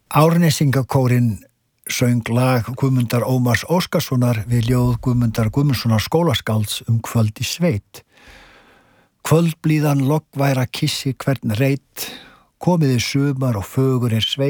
Árnesingakórinn söng lag Guðmundar Ómars Óskarssonar við ljóð Guðmundar Guðmundssonar skólaskálds kvöld í sveit. Kvöldblíðan loggværa kissi hvern reit, komiði sumar og fögur sveit.